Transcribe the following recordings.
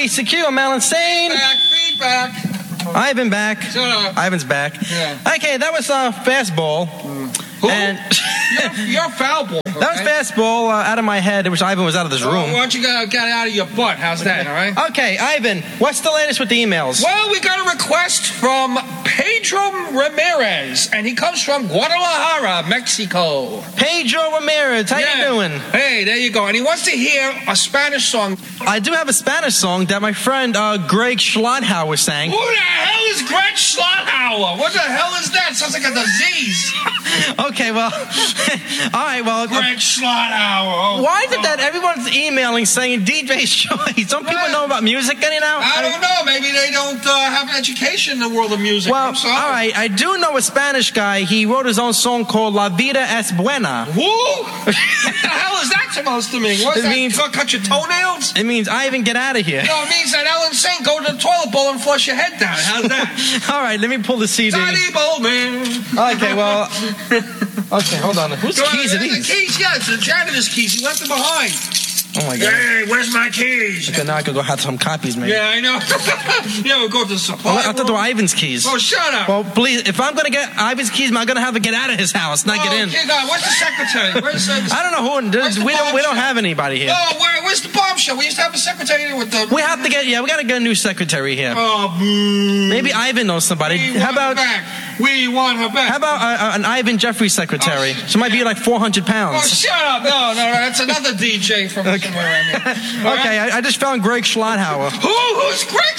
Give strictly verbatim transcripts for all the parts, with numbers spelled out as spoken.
B C Q. I'm Alan Sane. Feedback, feedback. Ivan back. Shut up. Ivan's back. Yeah. Okay, that was uh, fastball. Mm. Who? And you're, you're foul ball. Okay? That was fastball uh, out of my head. I wish Ivan was out of this room. Well, why don't you go, get it out of your butt? How's that, all right? Okay, Ivan, what's the latest with the emails? Well, we got a request from Pedro Ramirez, and he comes from Guadalajara, Mexico. Pedro Ramirez, how Yeah. you doing? Hey, there you go. And he wants to hear a Spanish song. I do have a Spanish song that my friend uh, Greg Schlotthauer sang. Who the hell is Greg Schlotthauer? What the hell is that? Sounds like a disease. Okay, well, all right, well. Greg Schlotthauer. Oh, Why is it oh. that everyone's emailing saying D J's choice? Don't people Right. know about music anyhow? I don't know. Maybe they don't uh, have an education in the world of music. Well, I'm sorry. all right, I do know a Spanish guy. He wrote his own song called La Vida Es Buena. Who? What the hell is that supposed to mean? What is It that? means- You gonna cut your toenails? It means I even get out of here. No, it means that Ellen Saint go to the toilet bowl and flush your head down. How's that? All right, let me pull the C D. Tiny bowl, man. Okay, well, okay, hold on. Whose Go keys are on, the these? keys, yeah, it's the janitor's keys. He left them behind. Oh my god. Hey, where's my keys? Okay, now I could go have some copies made. Yeah, I know. yeah, we'll go to the supply Well, I thought they were room. Ivan's keys. Oh, shut up. Well, please, if I'm gonna get Ivan's keys, I'm gonna have to get out of his house, not oh, get in. Kid, uh, where's the secretary? Where's the... I don't know who. Where's the We don't. We don't bombshell? have anybody here. Oh, where, where's the bombshell? We used to have a secretary with the... We have to get. Yeah, we gotta get a new secretary here. Oh, boo. Maybe Ivan knows somebody. We How want her about? back. We want her back. How about uh, uh, an Ivan Jeffrey secretary? Oh, She might be like four hundred Oh, pounds. shut up. No, no, no, that's another D J from somewhere around here. All Okay, right? I, I just found Greg Schlotthauer. Who? Who's Greg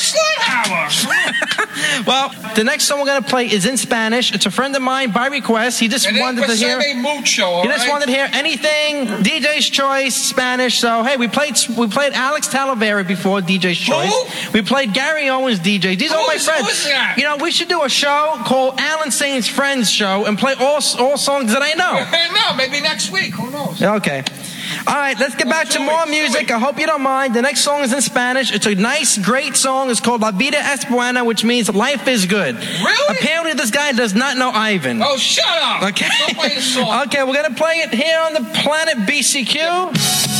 Schlotthauer? Well, the next song we're gonna play is in Spanish. It's a friend of mine by request. He just And then wanted to hear. Paseme Mucho, all He just right? wanted to hear anything D J's choice Spanish. So hey, we played we played Alex Talavera before D J's choice. Who? We played Gary Owens D J. These are all my Who's- friends. who's that? You know, we should do a show called Alan Sane's Friends Show and play all all songs that I know. no, maybe next week. Who knows? Okay. All right, let's get back to Joey, more music. Joey. I hope you don't mind. The next song is in Spanish. It's a nice, great song. It's called La Vida Es Buena, which means life is good. Really? Apparently, this guy does not know Ivan. Oh, shut up. Okay. Don't play the song. Okay, we're going to play it here on the Planet B C Q.